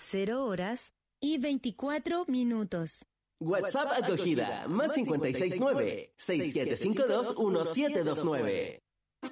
0 horas y 24 minutos. WhatsApp acogida, más 569 6752 1729.